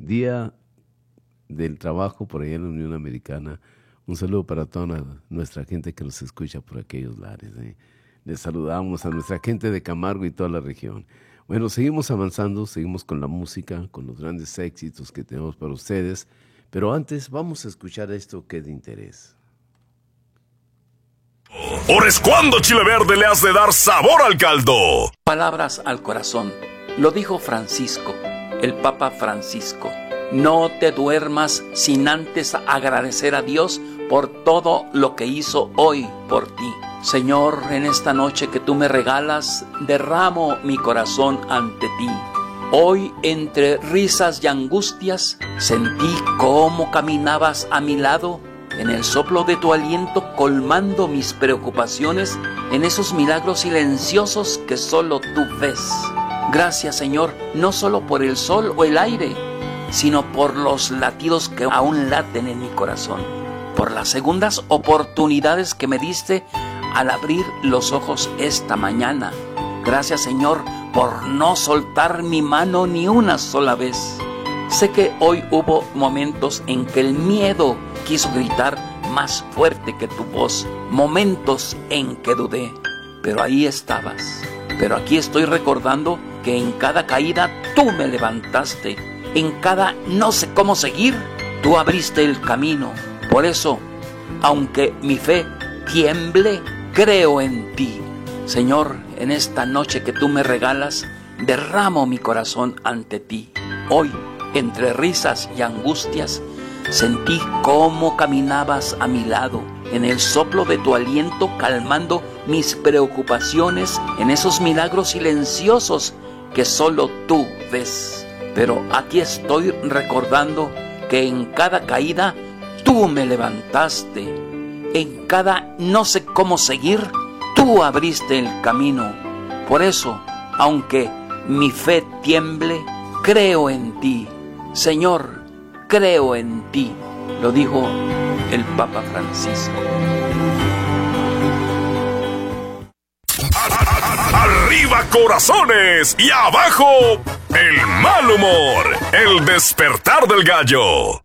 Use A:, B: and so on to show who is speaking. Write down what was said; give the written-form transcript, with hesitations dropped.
A: Día del Trabajo por allá en la Unión Americana. Un saludo para toda nuestra gente que nos escucha por aquellos lares. Les saludamos a nuestra gente de Camargo y toda la región. Bueno, seguimos avanzando, seguimos con la música, con los grandes éxitos que tenemos para ustedes. Pero antes vamos a escuchar esto que es de interés.
B: Ahora es cuando Chile Verde le has de dar sabor al caldo.
C: Palabras al corazón. Lo dijo Francisco, el Papa Francisco. No te duermas sin antes agradecer a Dios por todo lo que hizo hoy por ti. Señor, en esta noche que tú me regalas, derramo mi corazón ante ti. Hoy, entre risas y angustias, sentí cómo caminabas a mi lado, en el soplo de tu aliento, colmando mis preocupaciones, en esos milagros silenciosos que solo tú ves. Gracias, Señor, no solo por el sol o el aire, sino por los latidos que aún laten en mi corazón, por las segundas oportunidades que me diste al abrir los ojos esta mañana. Gracias, Señor, por no soltar mi mano ni una sola vez. Sé que hoy hubo momentos en que el miedo quiso gritar más fuerte que tu voz, momentos en que dudé, pero ahí estabas. Pero aquí estoy recordando que en cada caída tú me levantaste, en cada no sé cómo seguir, tú abriste el camino. Por eso, aunque mi fe tiemble, creo en ti. Señor, en esta noche que tú me regalas, derramo mi corazón ante ti. Hoy, entre risas y angustias, sentí cómo caminabas a mi lado, en el soplo de tu aliento, calmando mis preocupaciones, en esos milagros silenciosos que solo tú ves. Pero aquí estoy recordando que en cada caída tú me levantaste, en cada no sé cómo seguir, tú abriste el camino. Por eso, aunque mi fe tiemble, creo en ti. Señor, creo en ti. Lo dijo el Papa Francisco.
B: ¡Arriba, corazones! ¡Y abajo, el mal humor! El despertar del gallo.